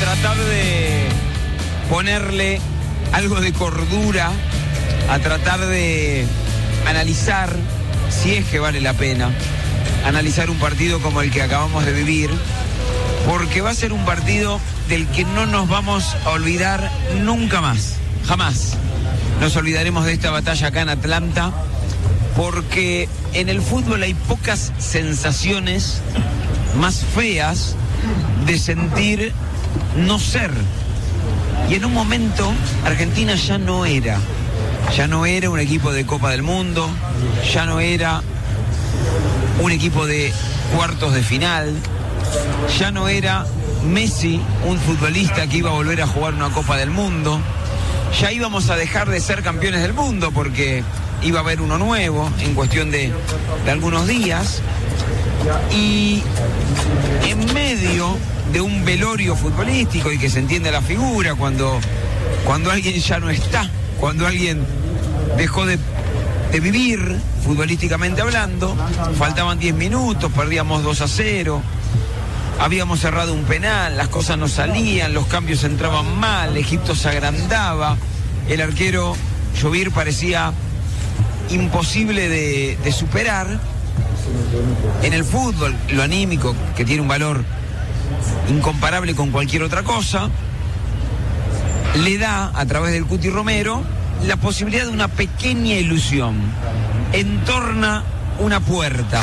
tratar de ponerle algo de cordura, a tratar de analizar, si es que vale la pena, analizar un partido como el que acabamos de vivir, porque va a ser un partido del que no nos vamos a olvidar nunca más, jamás. Nos olvidaremos de esta batalla acá en Atlanta, porque en el fútbol hay pocas sensaciones más feas de sentir no ser. Y en un momento Argentina ya no era un equipo de Copa del Mundo, ya no era un equipo de cuartos de final, ya no era Messi un futbolista que iba a volver a jugar una Copa del Mundo, ya íbamos a dejar de ser campeones del mundo porque iba a haber uno nuevo en cuestión de algunos días. Y en medio de un velorio futbolístico, y que se entiende la figura, cuando alguien ya no está, cuando alguien dejó de vivir futbolísticamente hablando, faltaban 10 minutos, perdíamos 2-0, habíamos cerrado un penal, las cosas no salían, los cambios entraban mal, Egipto se agrandaba, el arquero Jovir parecía imposible de superar. En el fútbol, lo anímico, que tiene un valor incomparable con cualquier otra cosa, le da, a través del Cuti Romero, la posibilidad de una pequeña ilusión. Entorna una puerta,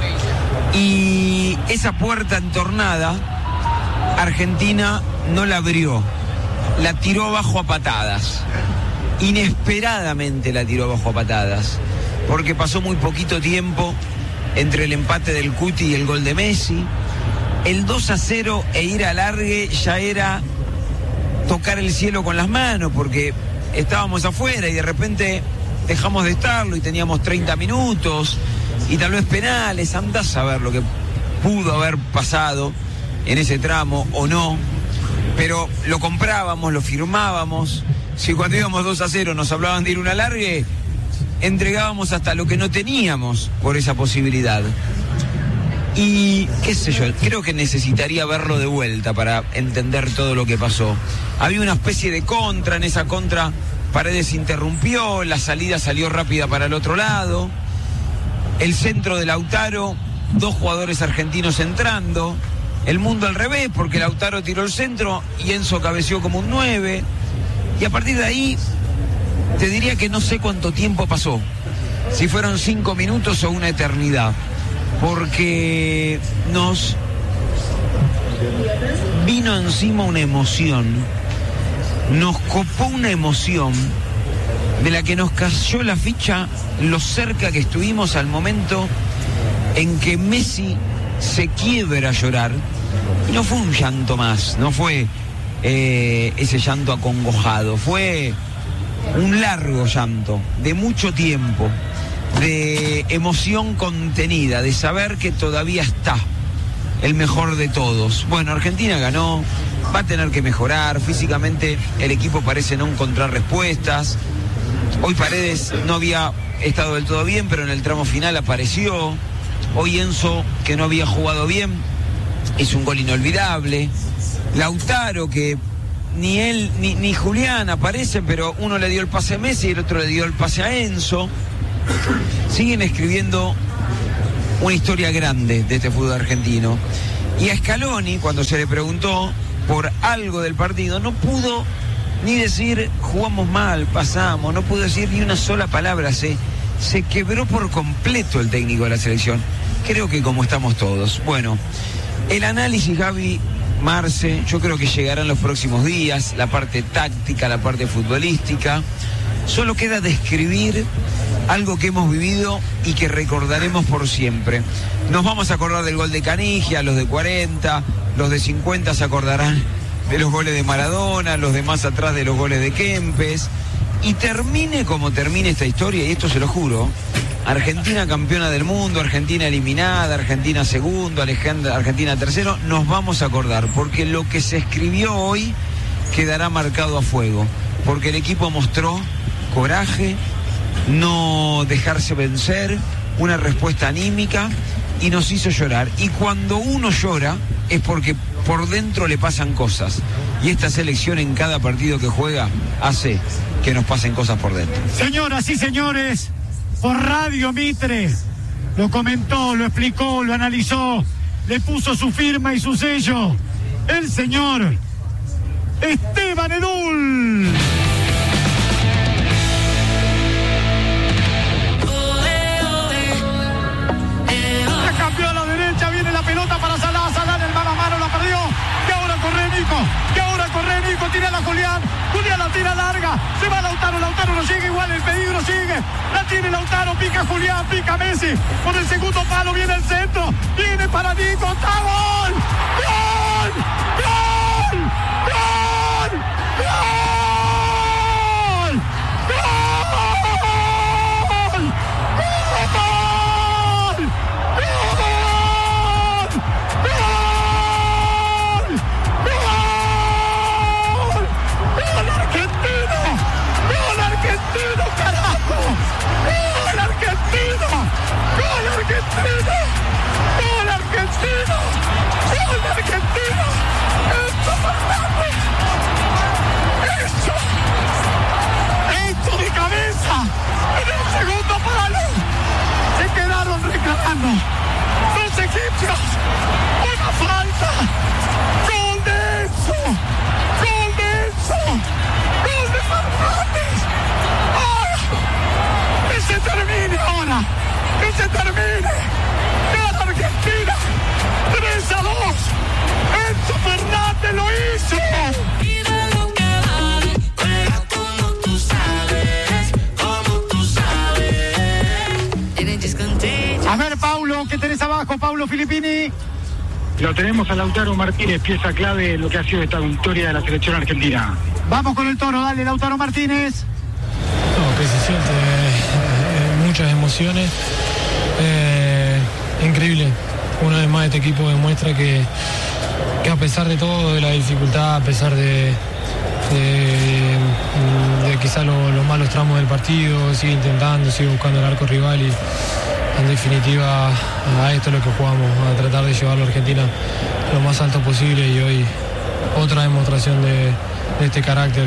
y esa puerta entornada, Argentina no la abrió, la tiró abajo a patadas. Inesperadamente la tiró abajo a patadas, porque pasó muy poquito tiempo entre el empate del Cuti y el gol de Messi. El 2-0 e ir al alargue ya era tocar el cielo con las manos, porque estábamos afuera y de repente dejamos de estarlo y teníamos 30 minutos y tal vez penales. Andás a saber lo que pudo haber pasado en ese tramo o no, pero lo comprábamos, lo firmábamos. Si cuando íbamos 2-0 nos hablaban de ir a un alargue, entregábamos hasta lo que no teníamos por esa posibilidad. Y qué sé yo, creo que necesitaría verlo de vuelta para entender todo lo que pasó. Había una especie de contra, en esa contra Paredes interrumpió, la salida salió rápida para el otro lado, el centro de Lautaro, 2 jugadores argentinos entrando, el mundo al revés, porque Lautaro tiró el centro y Enzo cabeció como un 9, y a partir de ahí te diría que no sé cuánto tiempo pasó, si fueron 5 minutos o una eternidad, porque nos vino encima una emoción, nos copó una emoción de la que nos cayó la ficha lo cerca que estuvimos al momento en que Messi se quiebra a llorar. Y no fue un llanto más, no fue ese llanto acongojado, fue un largo llanto, de mucho tiempo, de emoción contenida, de saber que todavía está el mejor de todos. Bueno, Argentina ganó, va a tener que mejorar, físicamente el equipo parece no encontrar respuestas. Hoy Paredes no había estado del todo bien, pero en el tramo final apareció. Hoy Enzo, que no había jugado bien, hizo un gol inolvidable. Lautaro, que ni él ni Julián aparecen, pero uno le dio el pase a Messi y el otro le dio el pase a Enzo. Siguen escribiendo una historia grande de este fútbol argentino. Y a Scaloni, cuando se le preguntó por algo del partido, no pudo ni decir jugamos mal, pasamos, no pudo decir ni una sola palabra. Se quebró por completo el técnico de la selección. Creo que como estamos todos. Bueno, el análisis, Gaby, Marce, yo creo que llegará en los próximos días, la parte táctica, la parte futbolística. Solo queda describir algo que hemos vivido y que recordaremos por siempre. Nos vamos a acordar del gol de Canigia, los de 40, los de 50 se acordarán de los goles de Maradona, los de más atrás de los goles de Kempes. Y termine como termine esta historia, y esto se lo juro, Argentina campeona del mundo, Argentina eliminada, Argentina segundo, Argentina tercero, nos vamos a acordar, porque lo que se escribió hoy quedará marcado a fuego, porque el equipo mostró coraje, no dejarse vencer, una respuesta anímica, y nos hizo llorar. Y cuando uno llora es porque por dentro le pasan cosas. Y esta selección en cada partido que juega hace que nos pasen cosas por dentro. Señoras y señores, por Radio Mitre, lo comentó, lo explicó, lo analizó, le puso su firma y su sello, el señor Esteban Edul. La cambió a la derecha, viene la pelota para Salah, Salah en el mano a mano, la perdió, y ahora corre Nico, tira la Julián la tira larga, se va Lautaro no llega, igual el peligro sigue, la tiene Lautaro, pica Julián, pica Messi, por el segundo palo viene el centro, viene para Nico, ¡está gol! ¡Gol! ¡Gol! ¡Gol! ¡Gol! ¡Argentino, carajo! ¡Gol argentino! ¡Gol argentino! ¡Gol argentino! ¡Gol argentino! ¡Esto, Fernández! ¡Esto de cabeza! ¡En el segundo palo! Se quedaron reclamando los egipcios. ¡Una falta! ¡Gol de Enzo! ¡Gol de Enzo! ¡Gol de Fernández! ¡Que se termine ahora! ¡Que se termine! ¡Gana Argentina! 3-2. ¡Enzo Fernández lo hizo! A ver, Paulo, ¿qué tenés abajo? Paulo Filippini. Lo tenemos a Lautaro Martínez, pieza clave en lo que ha sido esta victoria de la selección argentina. Vamos con el Toro, dale, Lautaro Martínez. No, que se siente muchas emociones. Increíble. Una vez más este equipo demuestra que a pesar de todo, de la dificultad, a pesar de quizás los malos tramos del partido, sigue intentando, sigue buscando el arco rival y en definitiva a esto es lo que jugamos, a tratar de llevarlo a Argentina lo más alto posible y hoy otra demostración de este carácter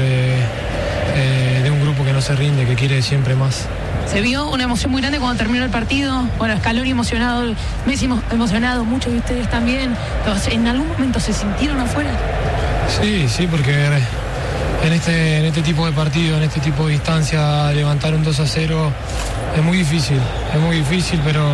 de un grupo que no se rinde, que quiere siempre más. Se vio una emoción muy grande cuando terminó el partido. Bueno, Scaloni emocionado, Messi emocionado, muchos de ustedes también. Entonces, ¿en algún momento se sintieron afuera? Sí, porque en este tipo de partido, en este tipo de instancia, levantar un 2-0 es muy difícil, pero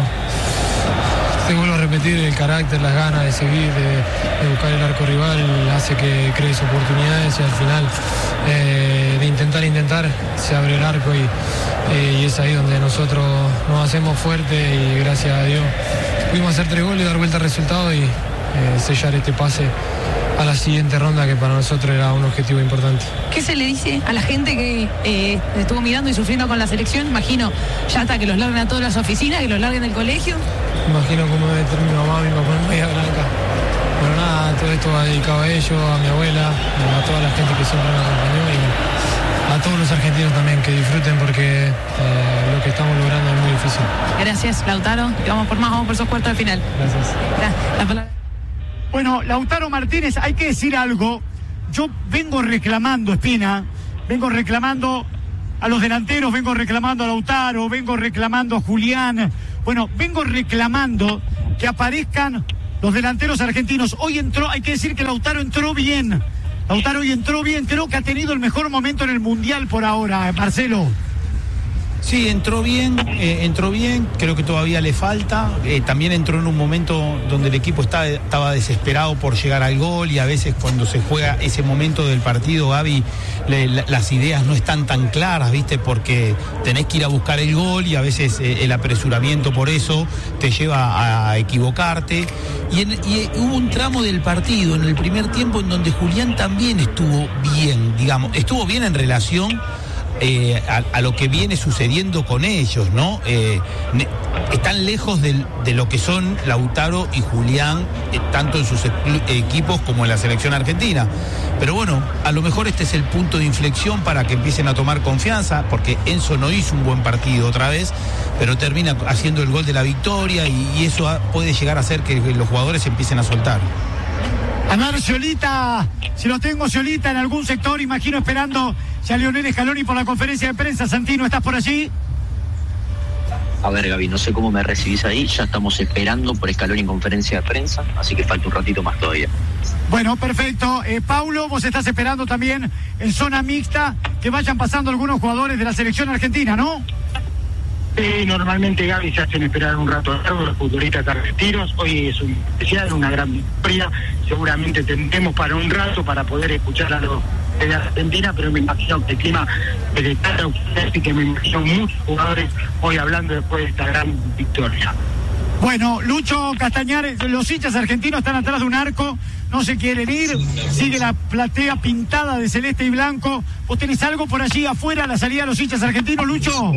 te vuelvo a repetir, el carácter, las ganas de seguir, de buscar el arco rival hace que crees oportunidades y al final de intentar se abre el arco y es ahí donde nosotros nos hacemos fuerte y gracias a Dios pudimos hacer 3 goles, dar vuelta al resultado y sellar este pase a la siguiente ronda, que para nosotros era un objetivo importante. ¿Qué se le dice a la gente que estuvo mirando y sufriendo con la selección? Imagino ya hasta que los larguen a todas las oficinas, que los larguen del colegio. Imagino cómo debe tener mi mamá en media blanca. Pero nada, todo esto va dedicado a ellos, a mi abuela, a toda la gente que siempre me acompañó y a todos los argentinos también, que disfruten porque lo que estamos logrando es muy difícil. Gracias, Lautaro. Y vamos por más, vamos por esos cuartos de final. Gracias. La palabra. Bueno, Lautaro Martínez, hay que decir algo. Yo vengo reclamando, Espina, vengo reclamando a los delanteros, vengo reclamando a Lautaro, vengo reclamando a Julián. Bueno, vengo reclamando que aparezcan los delanteros argentinos. Hoy entró, hay que decir que Lautaro entró bien. Lautaro hoy entró bien, creo que ha tenido el mejor momento en el Mundial por ahora, Marcelo. Sí, entró bien, creo que todavía le falta, también entró en un momento donde el equipo estaba desesperado por llegar al gol y a veces cuando se juega ese momento del partido, Gaby, las ideas no están tan claras, ¿viste? Porque tenés que ir a buscar el gol y a veces el apresuramiento por eso te lleva a equivocarte. Y hubo un tramo del partido en el primer tiempo en donde Julián también estuvo bien, digamos, estuvo bien en relación a lo que viene sucediendo con ellos, ¿no? Están lejos de lo que son Lautaro y Julián, tanto en sus equipos como en la selección argentina. Pero bueno, a lo mejor este es el punto de inflexión para que empiecen a tomar confianza, porque Enzo no hizo un buen partido otra vez, pero termina haciendo el gol de la victoria y eso puede llegar a hacer que los jugadores empiecen a soltar. A ver, Sciolita, si lo tengo Sciolita en algún sector, imagino esperando ya Lionel Scaloni por la conferencia de prensa. Santino, ¿estás por allí? A ver, Gaby, no sé cómo me recibís ahí, ya estamos esperando por Scaloni en conferencia de prensa, así que falta un ratito más todavía. Bueno, perfecto. Paulo, vos estás esperando también en zona mixta que vayan pasando algunos jugadores de la selección argentina, ¿no? Sí, normalmente, Gaby, se hacen esperar un rato largo los futbolistas argentinos. Hoy es un especial, una gran victoria. Seguramente tendremos para un rato para poder escuchar a los de Argentina, pero me imagino que el clima es tan así que me imagino muchos jugadores hoy hablando después de esta gran victoria. Bueno, Lucho Castañares, los hinchas argentinos están atrás de un arco, no se quieren ir, sigue la platea pintada de celeste y blanco. ¿Vos tenés algo por allí afuera, la salida de los hinchas argentinos, Lucho?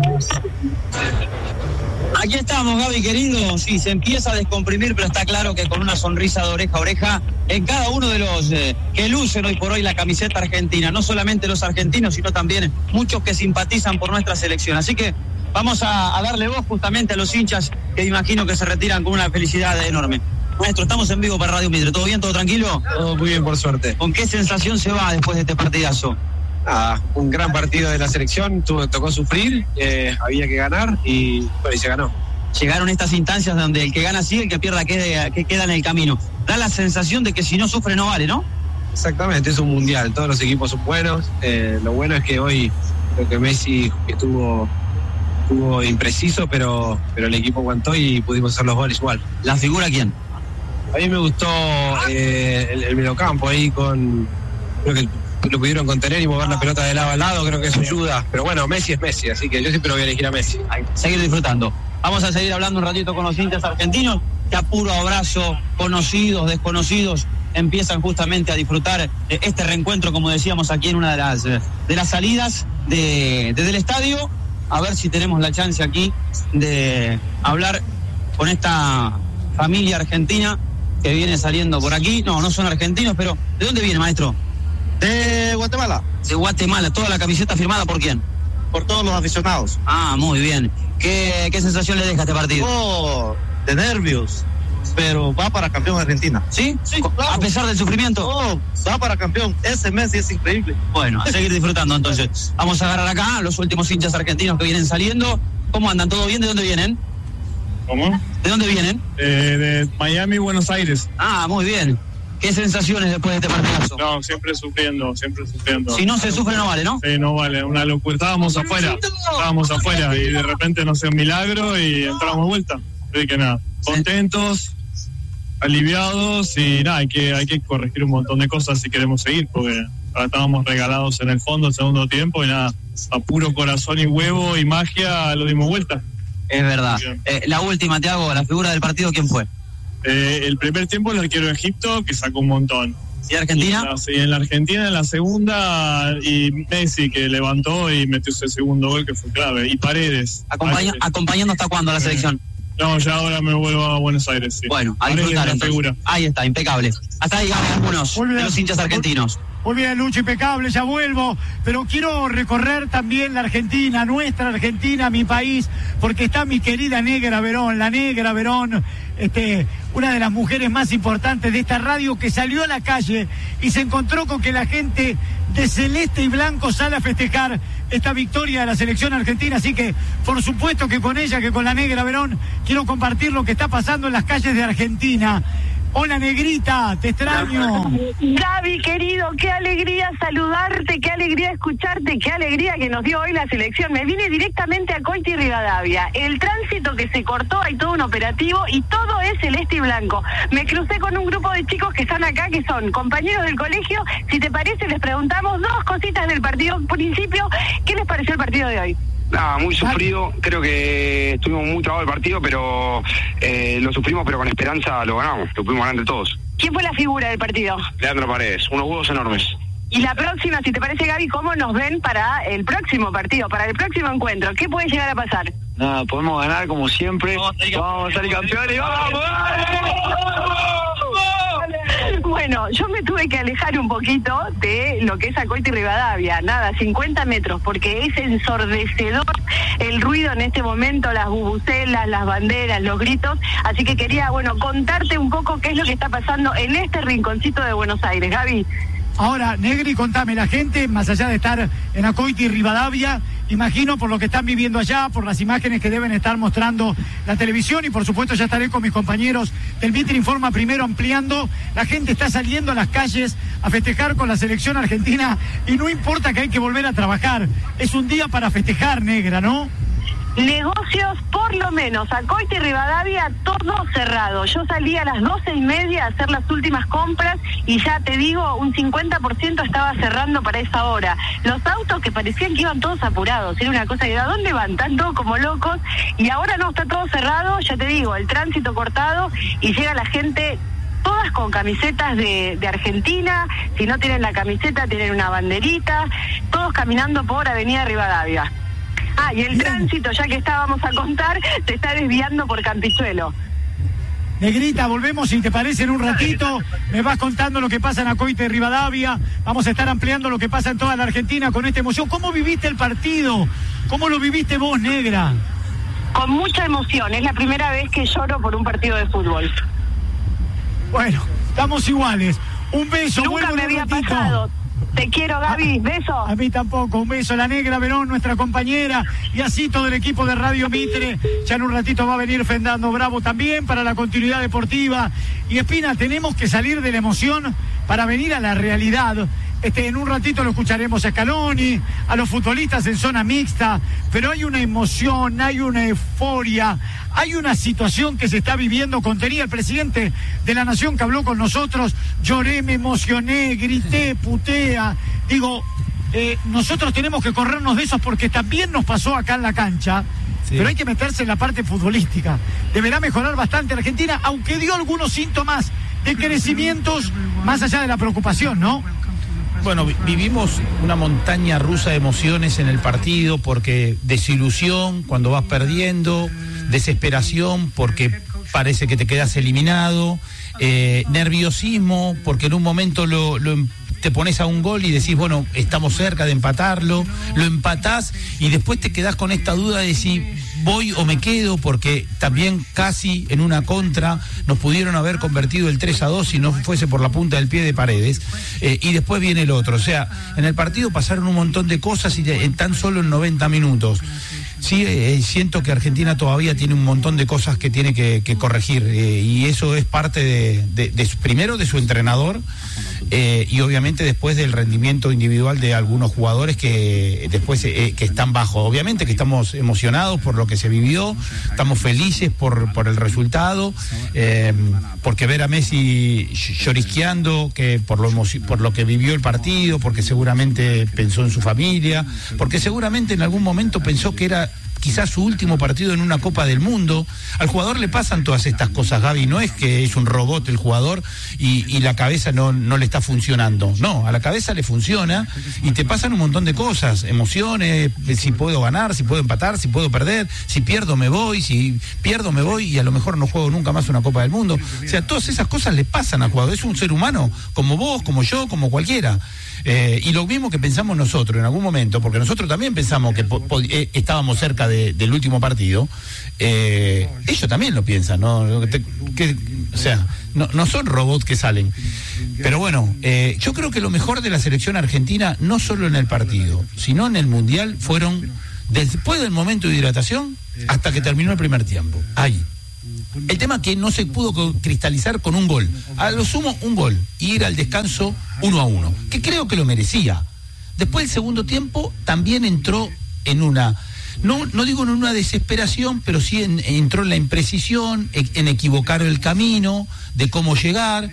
Aquí estamos, Gaby, querido. Sí, se empieza a descomprimir, pero está claro que con una sonrisa de oreja a oreja en cada uno de los que lucen hoy por hoy la camiseta argentina. No solamente los argentinos, sino también muchos que simpatizan por nuestra selección. Así que vamos a darle voz justamente a los hinchas que imagino que se retiran con una felicidad enorme. Maestro, estamos en vivo para Radio Mitre. ¿Todo bien? ¿Todo tranquilo? Todo muy bien, por suerte. ¿Con qué sensación se va después de este partidazo? Un gran partido de la selección, tocó sufrir, había que ganar y se ganó. Llegaron estas instancias donde el que gana sigue, el que pierda que queda en el camino. Da la sensación de que si no sufre no vale, ¿no? Exactamente, es un mundial, todos los equipos son buenos. Lo bueno es que hoy creo que Messi estuvo impreciso, pero el equipo aguantó y pudimos hacer los goles igual. ¿La figura quién? A mí me gustó el mediocampo ahí creo que lo pudieron contener y mover la pelota de lado a lado, creo que eso ayuda. Pero bueno, Messi es Messi, así que yo siempre voy a elegir a Messi. Seguir disfrutando. Vamos a seguir hablando un ratito con los hinchas argentinos, que a puro abrazo, conocidos, desconocidos, empiezan justamente a disfrutar este reencuentro, como decíamos aquí en una de las salidas del estadio. A ver si tenemos la chance aquí de hablar con esta familia argentina que viene saliendo por aquí. No son argentinos, pero ¿de dónde viene, maestro? De Guatemala. De Guatemala. ¿Toda la camiseta firmada por quién? Por todos los aficionados. Ah, muy bien. ¿Qué sensación le deja este partido? De nervios, pero va para campeón Argentina. ¿Sí? Sí, claro. ¿A pesar del sufrimiento? Va para campeón. Ese Messi es increíble. Bueno, a seguir disfrutando entonces. Vamos a agarrar acá a los últimos hinchas argentinos que vienen saliendo. ¿Cómo andan? ¿Todo bien? ¿De dónde vienen? ¿Cómo? ¿De dónde vienen? De Miami, Buenos Aires. Ah, muy bien. ¿Qué sensaciones después de este partidazo? No, siempre sufriendo. Si no se sufre no vale, ¿no? Sí, no vale, una locura. Estábamos afuera y de repente nos dio un milagro y entramos de vuelta. Así que nada, contentos, aliviados y nada, hay que corregir un montón de cosas si queremos seguir, porque estábamos regalados en el fondo el segundo tiempo y nada, a puro corazón y huevo y magia lo dimos vuelta. Es verdad. La última, te hago, la figura del partido, ¿quién fue? El primer tiempo el arquero de Egipto, que sacó un montón. ¿Y Argentina? Sí, en la Argentina en la segunda, y Messi que levantó y metió ese segundo gol que fue clave. Y Paredes. ¿Acompañando hasta cuándo a la selección? No, ya ahora me vuelvo a Buenos Aires, sí. Bueno, a disfrutar entonces. Ahí está, impecable. Hasta ahí ganan algunos de los hinchas argentinos. Muy bien, Lucho, impecable, ya vuelvo, pero quiero recorrer también la Argentina, nuestra Argentina, mi país, porque está mi querida Negra Verón, la Negra Verón, una de las mujeres más importantes de esta radio, que salió a la calle y se encontró con que la gente de celeste y blanco sale a festejar esta victoria de la selección argentina, así que por supuesto que con ella, que con la Negra Verón, quiero compartir lo que está pasando en las calles de Argentina. Hola, Negrita, te extraño. Gaby, querido, qué alegría saludarte, qué alegría escucharte, qué alegría que nos dio hoy la selección. Me vine directamente a Coiti y Rivadavia. El tránsito que se cortó, hay todo un operativo y todo es celeste y blanco. Me crucé con un grupo de chicos que están acá, que son compañeros del colegio. Si te parece, les preguntamos dos cositas del partido. Por principio, ¿qué les pareció el partido de hoy? Nada, muy sufrido, creo que estuvimos muy trabajo el partido, pero lo sufrimos, pero con esperanza lo ganamos, lo pudimos ganar entre todos. ¿Quién fue la figura del partido? Leandro Paredes, unos huevos enormes. Y la próxima, si te parece, Gaby, ¿cómo nos ven para el próximo partido, para el próximo encuentro? ¿Qué puede llegar a pasar? Nada, podemos ganar como siempre, vamos a salir campeones, ¡vamos! Bueno, yo me tuve que alejar un poquito de lo que es Acoite y Rivadavia, 50 metros, porque es ensordecedor el ruido en este momento, las bubucelas, las banderas, los gritos, así que quería, contarte un poco qué es lo que está pasando en este rinconcito de Buenos Aires. Gaby. Ahora, Negri, contame, la gente, más allá de estar en Acoite y Rivadavia, imagino por lo que están viviendo allá, por las imágenes que deben estar mostrando la televisión, y por supuesto ya estaré con mis compañeros del Mitre Informa primero ampliando, la gente está saliendo a las calles a festejar con la selección argentina, y no importa que hay que volver a trabajar, es un día para festejar, Negra, ¿no? Negocios, por lo menos, Acoite y Rivadavia, todo cerrado. Yo salí a las 12:30 a hacer las últimas compras y ya te digo, un 50% estaba cerrando para esa hora. Los autos que parecían que iban todos apurados, era una cosa que ¿a dónde van? Están todos como locos, y ahora no, está todo cerrado, ya te digo, el tránsito cortado, y llega la gente todas con camisetas de Argentina, si no tienen la camiseta tienen una banderita, todos caminando por Avenida Rivadavia. Y el tránsito, ya que estábamos a contar, te está desviando por Campichuelo. Negrita, volvemos, si te parece, en un ratito. Me vas contando lo que pasa en Acoite y Rivadavia. Vamos a estar ampliando lo que pasa en toda la Argentina con esta emoción. ¿Cómo viviste el partido? ¿Cómo lo viviste vos, Negra? Con mucha emoción. Es la primera vez que lloro por un partido de fútbol. Bueno, estamos iguales. Un beso. Nunca me había pasado. Te quiero, Gaby, beso. A mí tampoco, un beso. La Negra Verón, nuestra compañera, y así todo el equipo de Radio Mitre. Ya en un ratito va a venir Fernando Bravo también para la continuidad deportiva. Y Espina, tenemos que salir de la emoción para venir a la realidad. En un ratito lo escucharemos a Scaloni, a los futbolistas en zona mixta, pero hay una emoción, hay una euforia, hay una situación que se está viviendo. Contenía el presidente de la Nación que habló con nosotros, lloré, me emocioné, grité, putea. Digo, nosotros tenemos que corrernos de esos porque también nos pasó acá en la cancha. Sí. Pero hay que meterse en la parte futbolística. Deberá mejorar bastante Argentina, aunque dio algunos síntomas de crecimientos más allá de la preocupación, ¿no? Bueno, vivimos una montaña rusa de emociones en el partido, porque desilusión cuando vas perdiendo, desesperación porque parece que te quedas eliminado, nerviosismo porque en un momento te pones a un gol y decís, bueno, estamos cerca de empatarlo, lo empatás y después te quedás con esta duda de si voy o me quedo, porque también casi en una contra nos pudieron haber convertido el 3-2 si no fuese por la punta del pie de Paredes, y después viene el otro. O sea, en el partido pasaron un montón de cosas y tan solo en 90 minutos. Sí, siento que Argentina todavía tiene un montón de cosas que tiene que corregir, y eso es parte primero de su entrenador, y obviamente después del rendimiento individual de algunos jugadores que después que están bajo. Obviamente que estamos emocionados por lo que se vivió, estamos felices por el resultado, porque ver a Messi llorisqueando, que por lo que vivió el partido, porque seguramente pensó en su familia, porque seguramente en algún momento pensó que era quizás su último partido en una Copa del Mundo. Al jugador le pasan todas estas cosas, Gaby, no es que es un robot el jugador y la cabeza no le está funcionando, no, a la cabeza le funciona y te pasan un montón de cosas, emociones, si puedo ganar, si puedo empatar, si puedo perder, si pierdo me voy, si pierdo me voy y a lo mejor no juego nunca más una Copa del Mundo. O sea, todas esas cosas le pasan al jugador, es un ser humano, como vos, como yo, como cualquiera. Y lo mismo que pensamos nosotros en algún momento, porque nosotros también pensamos que estábamos cerca del último partido, ellos también lo piensan, ¿no? O sea, no son robots que salen. Pero bueno, yo creo que lo mejor de la selección argentina, no solo en el partido, sino en el Mundial, fueron después del momento de hidratación hasta que terminó el primer tiempo. Ahí. El tema que no se pudo cristalizar con un gol, a lo sumo un gol, y ir al descanso 1-1, que creo que lo merecía. Después el segundo tiempo también entró en una, no digo en una desesperación, pero sí entró en la imprecisión, en equivocar el camino de cómo llegar.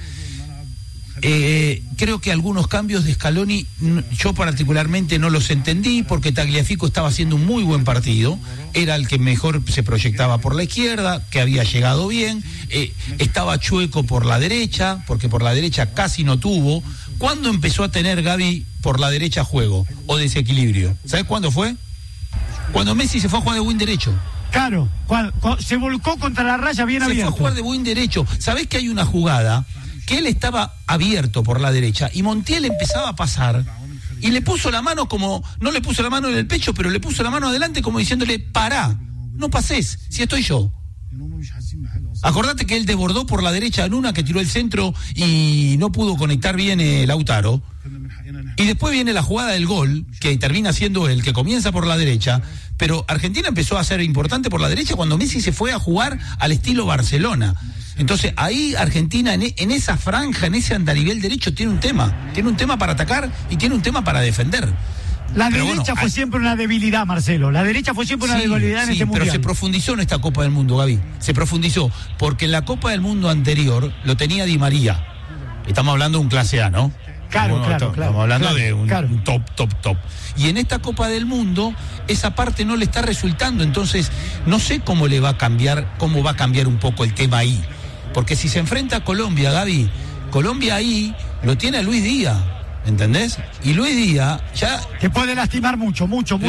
Creo que algunos cambios de Scaloni yo particularmente no los entendí, porque Tagliafico estaba haciendo un muy buen partido, era el que mejor se proyectaba por la izquierda, que había llegado bien, estaba chueco por la derecha, porque por la derecha casi no tuvo. ¿Cuándo empezó a tener Gaby por la derecha juego o desequilibrio? ¿Sabes cuándo fue? Cuando Messi se fue a jugar de wing derecho. Claro, cuando se volcó contra la raya bien abierto. Se fue a jugar de wing derecho. ¿Sabés que hay una jugada que él estaba abierto por la derecha y Montiel empezaba a pasar y le puso la mano como, no le puso la mano en el pecho, pero le puso la mano adelante como diciéndole, pará, no pases, si estoy yo. Acordate que él desbordó por la derecha en una que tiró el centro y no pudo conectar bien Lautaro. Y después viene la jugada del gol, que termina siendo el que comienza por la derecha, pero Argentina empezó a ser importante por la derecha cuando Messi se fue a jugar al estilo Barcelona. Entonces ahí Argentina en esa franja, en ese andarivel derecho tiene un tema para atacar y tiene un tema para defender. La derecha fue siempre una debilidad, Marcelo. La derecha fue siempre una debilidad en este mundial. Pero se profundizó en esta Copa del Mundo, Gaby. Se profundizó, porque en la Copa del Mundo anterior lo tenía Di María. Estamos hablando de un clase A, ¿no? Claro. Estamos hablando de un top. Y en esta Copa del Mundo, esa parte no le está resultando. Entonces, no sé cómo va a cambiar un poco el tema ahí. Porque si se enfrenta a Colombia, Gaby, Colombia ahí lo tiene a Luis Díaz. ¿Entendés? Y Luis Díaz ya... Te puede lastimar mucho.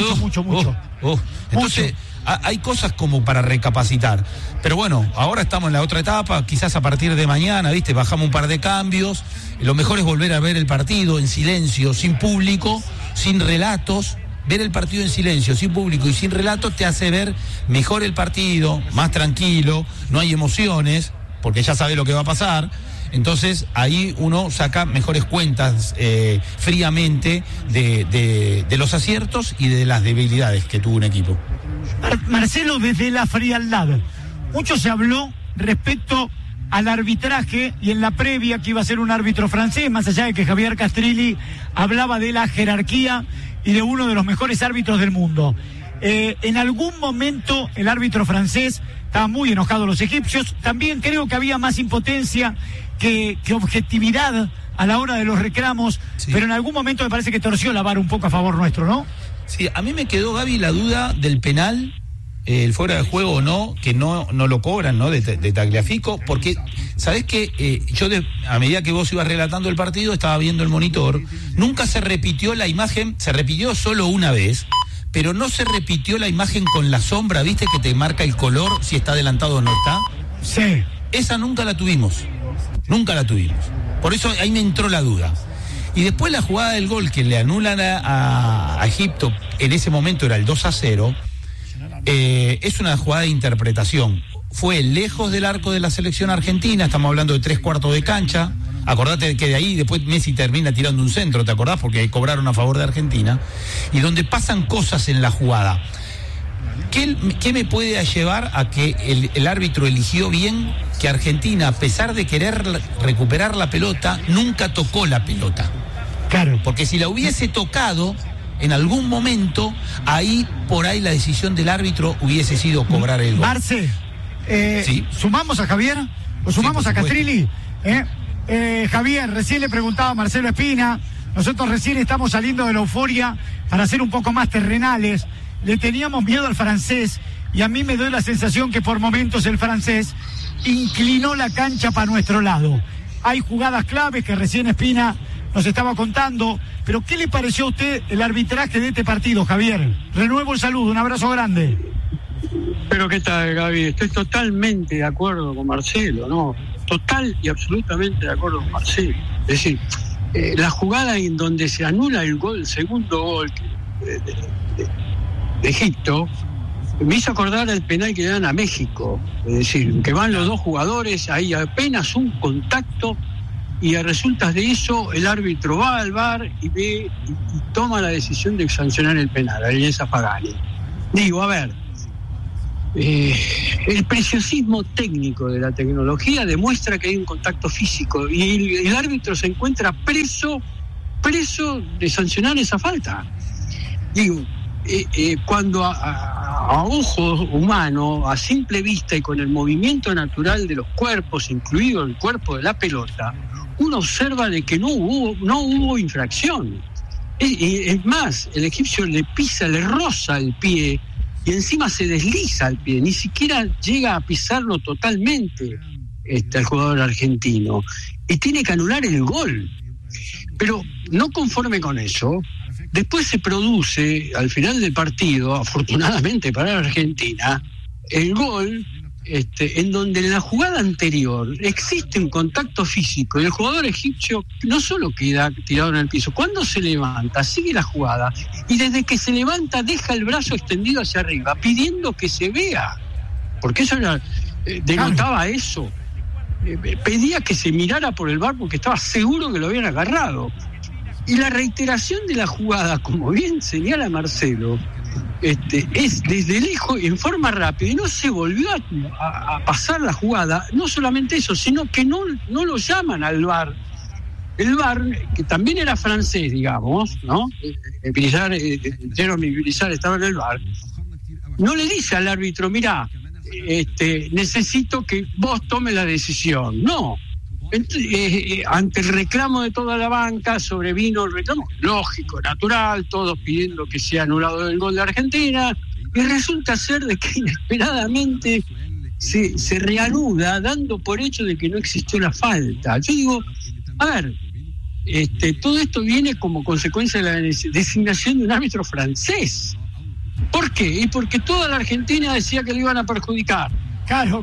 Entonces, hay cosas como para recapacitar. Pero bueno, ahora estamos en la otra etapa, quizás a partir de mañana, ¿viste? Bajamos un par de cambios. Lo mejor es volver a ver el partido en silencio, sin público, sin relatos. Ver el partido en silencio, sin público y sin relatos te hace ver mejor el partido, más tranquilo, no hay emociones, porque ya sabe lo que va a pasar. Entonces ahí uno saca mejores cuentas fríamente de los aciertos y de las debilidades que tuvo un equipo. Marcelo, desde la frialdad, mucho se habló respecto al arbitraje y en la previa que iba a ser un árbitro francés, más allá de que Javier Castrilli hablaba de la jerarquía y de uno de los mejores árbitros del mundo. En algún momento el árbitro francés estaba muy enojado, los egipcios, también creo que había más impotencia que objetividad a la hora de los reclamos, sí. Pero en algún momento me parece que torció la vara un poco a favor nuestro, ¿no? Sí, a mí me quedó, Gaby, la duda del penal, el fuera de juego o no, que no lo cobran, ¿no? De Tagliafico, porque, ¿sabés qué? A medida que vos ibas relatando el partido, estaba viendo el monitor, nunca se repitió la imagen, se repitió solo una vez, pero no se repitió la imagen con la sombra, ¿viste? Que te marca el color, si está adelantado o no está. Sí. Esa nunca la tuvimos. Por eso ahí me entró la duda. Y después la jugada del gol que le anulan a Egipto, en ese momento era el 2-0, es una jugada de interpretación. Fue lejos del arco de la selección argentina, estamos hablando de 3/4 de cancha. Acordate que de ahí después Messi termina tirando un centro, ¿te acordás? Porque cobraron a favor de Argentina. Y donde pasan cosas en la jugada. ¿Qué me puede llevar a que el árbitro eligió bien que Argentina, a pesar de querer recuperar la pelota, nunca tocó la pelota? Claro. Porque si la hubiese tocado en algún momento, por ahí la decisión del árbitro hubiese sido cobrar el gol. Marce, ¿sí? ¿Sumamos a Javier? ¿Lo sumamos a Castrilli? Javier, recién le preguntaba a Marcelo Espina, nosotros recién estamos saliendo de la euforia para ser un poco más terrenales. Le teníamos miedo al francés y a mí me dio la sensación que por momentos el francés inclinó la cancha para nuestro lado. Hay jugadas claves que recién Espina nos estaba contando, pero ¿qué le pareció a usted el arbitraje de este partido, Javier? Renuevo el saludo, un abrazo grande. Pero ¿qué tal, Gaby? Estoy totalmente de acuerdo con Marcelo, ¿no? Total y absolutamente de acuerdo con Marcelo. Es decir, la jugada en donde se anula el segundo gol de Egipto, me hizo acordar el penal que le dan a México. Es decir, que van los dos jugadores, hay apenas un contacto y a resultas de eso el árbitro va al VAR y ve y toma la decisión de sancionar el penal, Ariel Pagani. Digo, a ver, el preciosismo técnico de la tecnología demuestra que hay un contacto físico y el árbitro se encuentra preso de sancionar esa falta. Digo, cuando a ojo humano, a simple vista y con el movimiento natural de los cuerpos, incluido el cuerpo de la pelota, uno observa de que no hubo infracción. Es más, el egipcio le roza el pie y encima se desliza el pie, ni siquiera llega a pisarlo totalmente el jugador argentino, y tiene que anular el gol. Pero no conforme con eso, después se produce, al final del partido, afortunadamente para la Argentina, el gol en donde en la jugada anterior existe un contacto físico y el jugador egipcio no solo queda tirado en el piso, cuando se levanta, sigue la jugada y desde que se levanta deja el brazo extendido hacia arriba, pidiendo que se vea, porque eso denotaba eso. Pedía que se mirara por el VAR porque estaba seguro que lo habían agarrado. Y la reiteración de la jugada, como bien señala Marcelo, es desde lejos en forma rápida y no se volvió a pasar la jugada. No solamente eso, sino que no lo llaman al VAR. El VAR, que también era francés, digamos, ¿no? Jeremy Blizzard estaba en el VAR, no le dice al árbitro, mirá, necesito que vos tomes la decisión. No. Ante el reclamo de toda la banca, sobrevino el reclamo lógico, natural, todos pidiendo que sea anulado el gol de Argentina, y resulta ser de que inesperadamente se reanuda, dando por hecho de que no existió la falta. Yo digo, a ver, todo esto viene como consecuencia de la designación de un árbitro francés. ¿Por qué? Y porque toda la Argentina decía que le iban a perjudicar. Claro,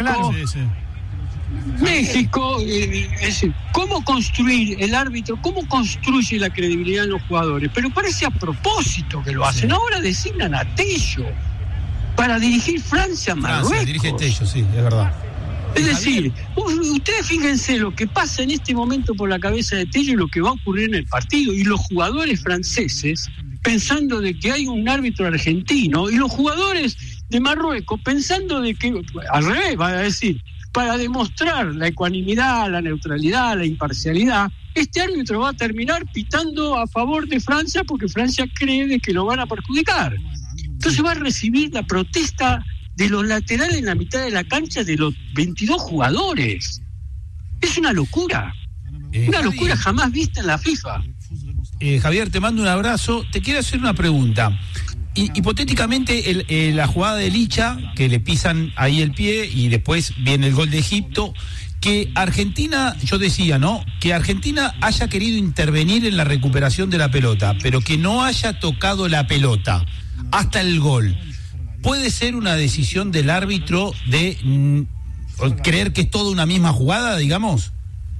México, es decir, ¿cómo construir el árbitro? ¿Cómo construye la credibilidad en los jugadores? Pero parece a propósito que lo hacen. Ahora designan a Tello para dirigir Francia-Marruecos. Dirige Tello, sí, es verdad. Es decir, ustedes fíjense lo que pasa en este momento por la cabeza de Tello y lo que va a ocurrir en el partido. Y los jugadores franceses pensando de que hay un árbitro argentino y los jugadores de Marruecos pensando de que, al revés, van a decir, para demostrar la ecuanimidad, la neutralidad, la imparcialidad, este árbitro va a terminar pitando a favor de Francia porque Francia cree de que lo van a perjudicar. Entonces va a recibir la protesta de los laterales en la mitad de la cancha de los 22 jugadores. Es una locura. Una locura jamás vista en la FIFA. Javier, te mando un abrazo. Te quiero hacer una pregunta. Hipotéticamente, la jugada de Licha, que le pisan ahí el pie y después viene el gol de Egipto, que Argentina, yo decía, ¿no? Que Argentina haya querido intervenir en la recuperación de la pelota, pero que no haya tocado la pelota hasta el gol. ¿Puede ser una decisión del árbitro de creer que es toda una misma jugada, digamos?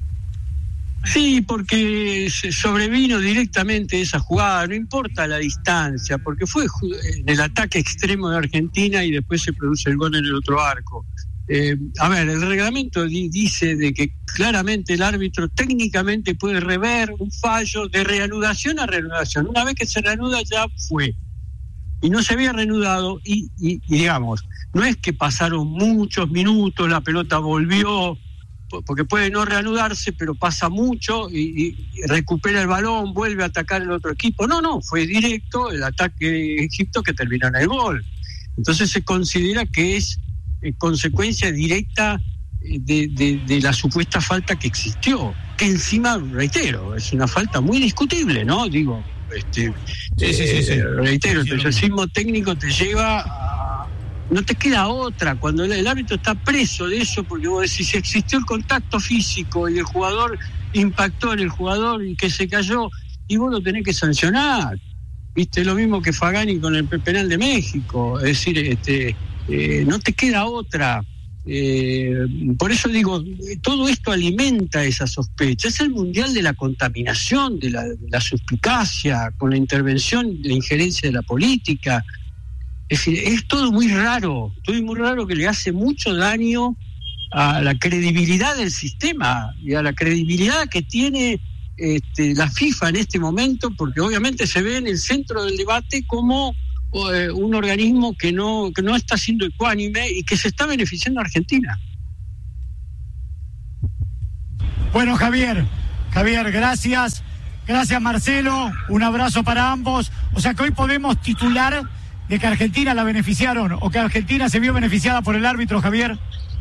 Sí, porque se sobrevino directamente esa jugada, no importa la distancia, porque fue en el ataque extremo de Argentina y después se produce el gol en el otro arco. A ver, el reglamento dice de que claramente el árbitro técnicamente puede rever un fallo de reanudación a reanudación. Una vez que se reanuda ya fue. Y no se había reanudado y digamos, no es que pasaron muchos minutos, la pelota volvió, porque puede no reanudarse, pero pasa mucho y recupera el balón, vuelve a atacar el otro equipo. No, fue directo el ataque de Egipto que terminó en el gol. Entonces se considera que es consecuencia directa de la supuesta falta que existió, que encima, reitero, es una falta muy discutible, ¿no? Digo, sí. Reitero, el periodismo técnico te lleva a... No te queda otra cuando el árbitro está preso de eso, porque vos decís, si existió el contacto físico y el jugador impactó en el jugador y que se cayó, y vos lo tenés que sancionar. Viste, lo mismo que Fagani con el penal de México, es decir, no te queda otra. Por eso digo, todo esto alimenta esa sospecha. Es el mundial de la contaminación, de la suspicacia, con la intervención, la injerencia de la política. Es decir, es todo muy raro que le hace mucho daño a la credibilidad del sistema y a la credibilidad que tiene la FIFA en este momento, porque obviamente se ve en el centro del debate como un organismo que no está siendo ecuánime y que se está beneficiando a Argentina. Bueno, Javier, gracias Marcelo, un abrazo para ambos. O sea que hoy podemos titular de que Argentina la beneficiaron o que Argentina se vio beneficiada por el árbitro, Javier.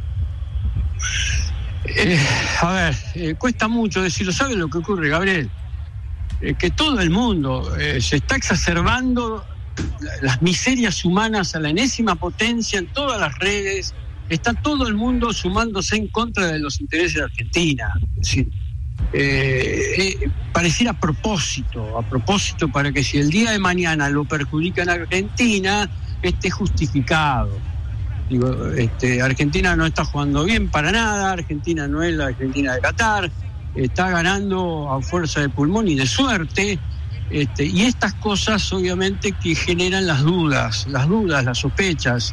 A ver, cuesta mucho decirlo. ¿Sabe lo que ocurre, Gabriel? Que todo el mundo se está exacerbando las miserias humanas a la enésima potencia en todas las redes. Está todo el mundo sumándose en contra de los intereses de Argentina. Es decir, pareciera a propósito para que si el día de mañana lo perjudican a Argentina esté justificado. Digo, Argentina no está jugando bien para nada, Argentina no es la Argentina de Qatar, está ganando a fuerza de pulmón y de suerte, y estas cosas obviamente que generan las dudas, las sospechas.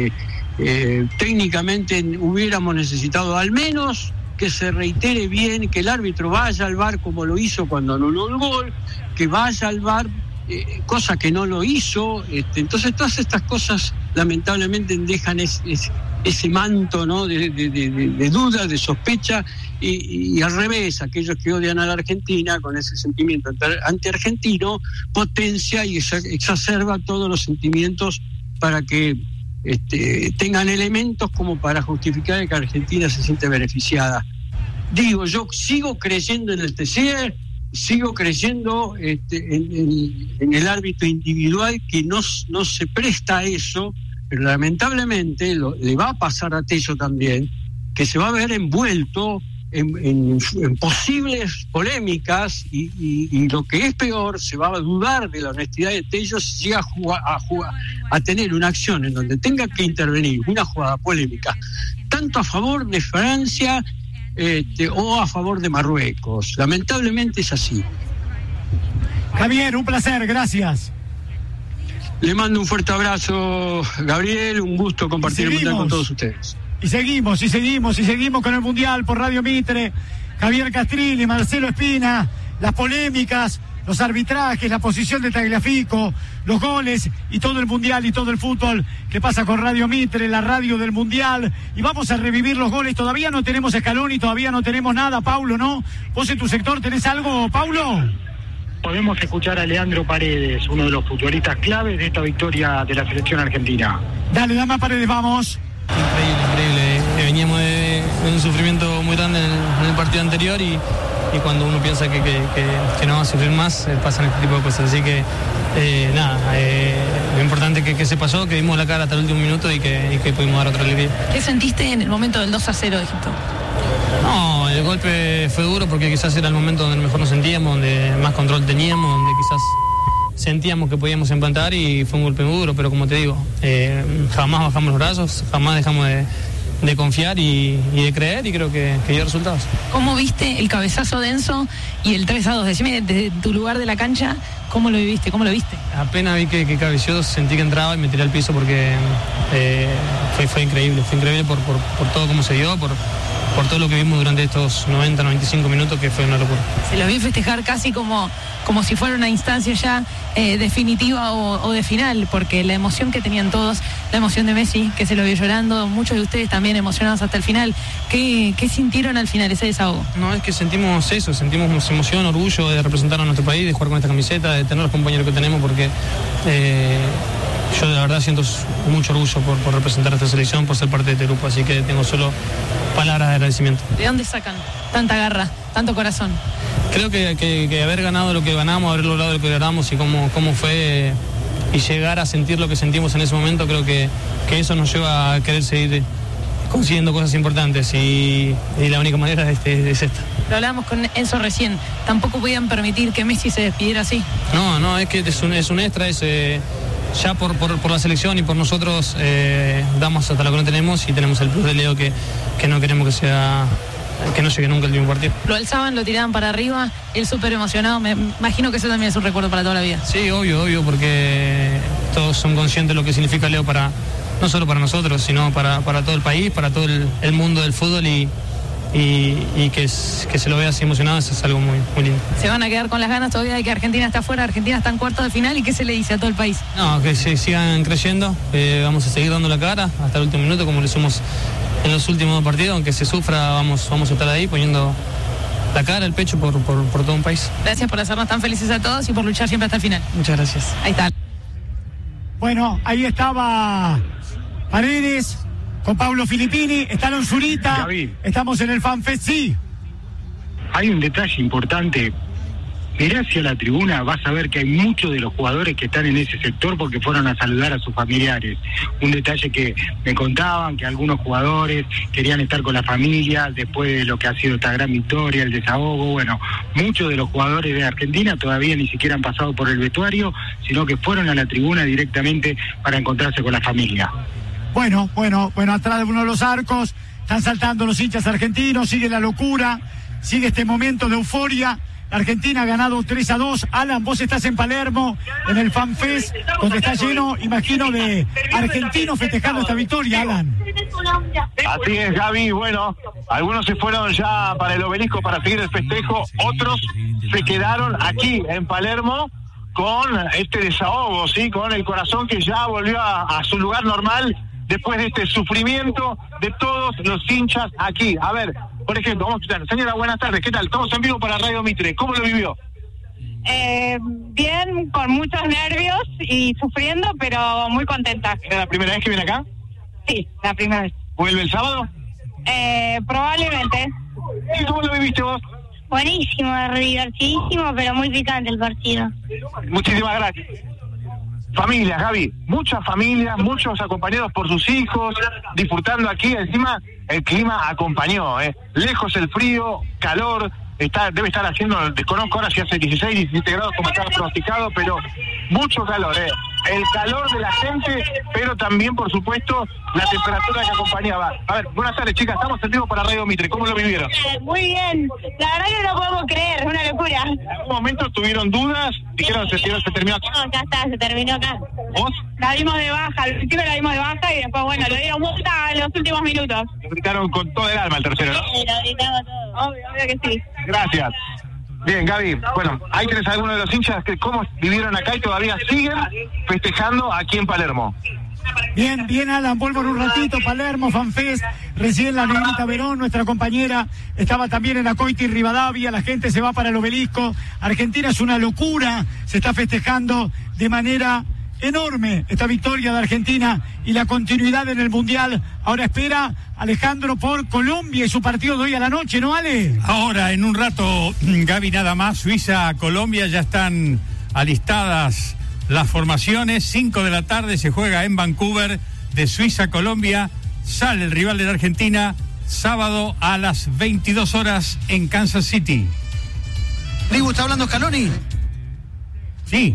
Técnicamente hubiéramos necesitado al menos que se reitere bien, que el árbitro vaya al VAR como lo hizo cuando anuló el gol, que vaya al VAR, cosa que no lo hizo. Entonces todas estas cosas lamentablemente dejan ese manto, ¿no?, de duda, de sospecha, y al revés, aquellos que odian a la Argentina con ese sentimiento anti-argentino potencia y exacerba todos los sentimientos para que tengan elementos como para justificar que Argentina se siente beneficiada. Digo, yo sigo creyendo en el TC, sigo creyendo en el árbitro individual, que no se presta a eso, pero lamentablemente le va a pasar a Tello también, que se va a ver envuelto en posibles polémicas, y lo que es peor, se va a dudar de la honestidad de Tello si llega a tener una acción en donde tenga que intervenir una jugada polémica, tanto a favor de Francia o a favor de Marruecos. Lamentablemente es así. Javier, un placer, gracias. Le mando un fuerte abrazo, Gabriel, un gusto compartir el Mundial con todos ustedes. Y seguimos con el Mundial por Radio Mitre. Javier Castrilli, Marcelo Espina, las polémicas, los arbitrajes, la posición de Tagliafico, los goles y todo el Mundial y todo el fútbol que pasa con Radio Mitre, la radio del Mundial. Y vamos a revivir los goles. Todavía no tenemos Scaloni, todavía no tenemos nada, Paulo, ¿no? ¿Vos en tu sector tenés algo, Paulo? Podemos escuchar a Leandro Paredes, uno de los futbolistas claves de esta victoria de la selección argentina. Dale, dame a Paredes, vamos. Increíble. Veníamos de un sufrimiento muy grande en el partido anterior, y cuando uno piensa que no va a sufrir más, pasan este tipo de cosas. Así que lo importante que se pasó, que dimos la cara hasta el último minuto y que pudimos dar otra alegría. ¿Qué sentiste en el momento del 2-0 de Egipto? No, el golpe fue duro porque quizás era el momento donde mejor nos sentíamos, donde más control teníamos, donde quizás sentíamos que podíamos empatar, y fue un golpe muy duro, pero como te digo, jamás bajamos los brazos, jamás dejamos de confiar y de creer, y creo que dio resultados. ¿Cómo viste el cabezazo de Enzo y el 3-2? Decime desde tu lugar de la cancha, ¿cómo lo viviste? ¿Cómo lo viste? Apenas vi que cabeció, sentí que entraba y me tiré al piso porque fue increíble. Fue increíble por todo como se dio, por todo lo que vimos durante estos 90, 95 minutos, que fue una locura. Se lo vi festejar casi como si fuera una instancia ya definitiva o de final, porque la emoción que tenían todos, la emoción de Messi, que se lo vio llorando, muchos de ustedes también emocionados hasta el final. ¿Qué sintieron al final, ese desahogo? No, es que sentimos eso, sentimos emoción, orgullo de representar a nuestro país, de jugar con esta camiseta, de tener los compañeros que tenemos, porque yo de verdad siento mucho orgullo por representar a esta selección, por ser parte de este grupo, así que tengo solo palabras de agradecimiento. ¿De dónde sacan tanta garra, tanto corazón? Creo que haber ganado lo que ganamos, haber logrado lo que logramos, y cómo fue, y llegar a sentir lo que sentimos en ese momento, creo que eso nos lleva a querer seguir consiguiendo cosas importantes, y la única manera es esta. Lo hablábamos con Enzo recién, tampoco podían permitir que Messi se despidiera así. No, es que es un extra, ya por la selección y por nosotros damos hasta lo que no tenemos, y tenemos el plus de Leo que no queremos que no llegue nunca el último partido. Lo alzaban, lo tiraban para arriba, él súper emocionado, me imagino que eso también es un recuerdo para toda la vida. Sí, obvio, porque todos son conscientes de lo que significa Leo no solo para nosotros, sino para todo el país, para todo el mundo del fútbol, y que se lo vea así emocionado, eso es algo muy, muy lindo. ¿Se van a quedar con las ganas todavía de que Argentina está afuera, Argentina está en cuartos de final, y qué se le dice a todo el país? No, que se sigan creyendo, vamos a seguir dando la cara hasta el último minuto, como lo hicimos en los últimos dos partidos, aunque se sufra, vamos a estar ahí poniendo la cara, el pecho por todo un país. Gracias por hacernos tan felices a todos y por luchar siempre hasta el final. Muchas gracias. Ahí está. Bueno, ahí estaba Paredes con Pablo Filippini, está Lonzurita, David, estamos en el FanFest, sí. Hay un detalle importante. Mirá hacia la tribuna, vas a ver que hay muchos de los jugadores que están en ese sector porque fueron a saludar a sus familiares. Un detalle que me contaban, que algunos jugadores querían estar con la familia después de lo que ha sido esta gran victoria, el desahogo. Bueno, muchos de los jugadores de Argentina todavía ni siquiera han pasado por el vestuario, sino que fueron a la tribuna directamente para encontrarse con la familia. Bueno, atrás de uno de los arcos, están saltando los hinchas argentinos, sigue la locura, sigue este momento de euforia. La Argentina ha ganado 3-2. Alan, vos estás en Palermo, en el FanFest, donde está lleno, imagino, de argentinos festejando esta victoria, Alan. Así es, Gaby. Bueno, algunos se fueron ya para el obelisco para seguir el festejo, otros se quedaron aquí en Palermo con este desahogo, ¿sí? Con el corazón que ya volvió a su lugar normal después de este sufrimiento de todos los hinchas aquí. A ver, por ejemplo, vamos a escuchar. Señora, buenas tardes, ¿qué tal? Estamos en vivo para Radio Mitre. ¿Cómo lo vivió? Bien, con muchos nervios y sufriendo, pero muy contenta. ¿Era la primera vez que viene acá? Sí, la primera vez. ¿Vuelve el sábado? Probablemente. ¿Y cómo lo viviste vos? Buenísimo, divertidísimo, pero muy picante el partido. Muchísimas gracias. Familias, Gaby, muchas familias, muchos acompañados por sus hijos, disfrutando aquí. Encima el clima acompañó, lejos el frío, calor, debe estar haciendo, desconozco ahora si hace 16, 17 grados como estaba pronosticado, pero mucho calor, el calor de la gente, pero también, por supuesto, la temperatura que acompañaba. A ver, buenas tardes, chicas, estamos en vivo para Radio Mitre, ¿cómo lo vivieron? Muy bien, la verdad que no lo podemos creer, es una locura. ¿En algún momento tuvieron dudas? ¿Dijeron se terminó acá? No, ya está, se terminó acá. ¿Vos? La dimos de baja, al principio la dimos de baja y después, bueno, lo dieron multa en los últimos minutos. Lo gritaron con todo el alma el tercero, ¿no? Sí, lo gritamos todo. Obvio que sí. Gracias. Bien, Gaby, bueno, ahí tenés a algunos de los hinchas que cómo vivieron acá y todavía siguen festejando aquí en Palermo. Bien, Alan, vuelvo en un ratito. Palermo, FanFest, recién la negrita Verón, nuestra compañera, estaba también en Acoiti y Rivadavia, la gente se va para el obelisco. Argentina es una locura, se está festejando de manera enorme esta victoria de Argentina y la continuidad en el Mundial. Ahora espera Alejandro por Colombia y su partido de hoy a la noche, ¿no, Ale? Ahora, en un rato, Gaby, nada más, Suiza, Colombia, ya están alistadas las formaciones. 5 de la tarde se juega en Vancouver, de Suiza, Colombia. Sale el rival de la Argentina, sábado a las 22 horas en Kansas City. ¿Ligu está hablando Scaloni? Sí.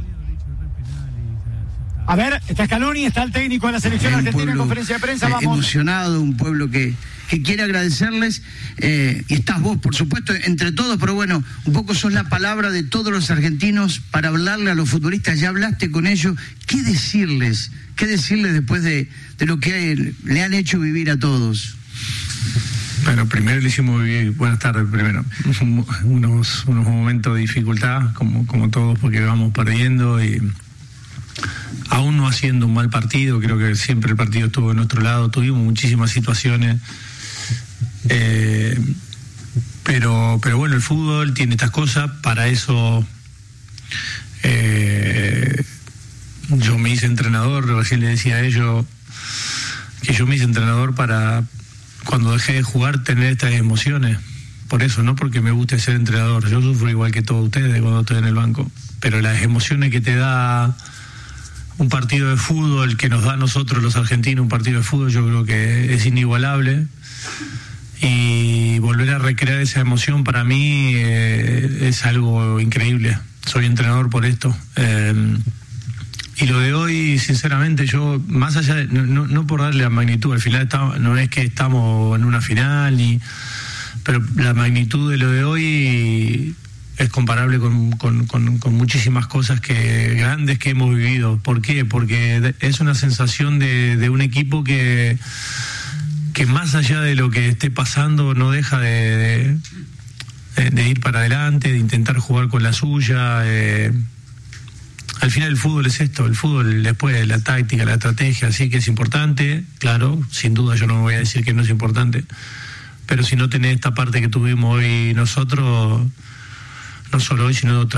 A ver, está Scaloni, está el técnico de la selección argentina en conferencia de prensa. Vamos. Emocionado, un pueblo que quiere agradecerles, y estás vos, por supuesto, entre todos, pero bueno, un poco sos la palabra de todos los argentinos para hablarle a los futbolistas. Ya hablaste con ellos, ¿qué decirles después de lo que le han hecho vivir a todos? Bueno, primero le hicimos vivir, buenas tardes primero, unos momentos de dificultad, como todos, porque vamos perdiendo y aún no haciendo un mal partido. Creo que siempre el partido estuvo de nuestro lado, tuvimos muchísimas situaciones, pero bueno, el fútbol tiene estas cosas. Para eso yo me hice entrenador. Recién le decía a ellos que yo me hice entrenador para, cuando dejé de jugar, tener estas emociones. Por eso, no porque me guste ser entrenador, yo sufro igual que todos ustedes cuando estoy en el banco, pero las emociones que te da un partido de fútbol, que nos da a nosotros los argentinos un partido de fútbol, yo creo que es inigualable, y volver a recrear esa emoción para mí es algo increíble. Soy entrenador por esto, y lo de hoy, sinceramente, yo, más allá de, no por darle la magnitud, al final no es que estamos en una final, pero la magnitud de lo de hoy es comparable con muchísimas cosas grandes que hemos vivido. ¿Por qué? Porque es una sensación de un equipo que más allá de lo que esté pasando no deja de ir para adelante, de intentar jugar con la suya. Al final el fútbol es esto, el fútbol después la táctica, la estrategia, sí que es importante, claro, sin duda yo no me voy a decir que no es importante, pero si no tenés esta parte que tuvimos hoy nosotros, no solo hoy, sino otra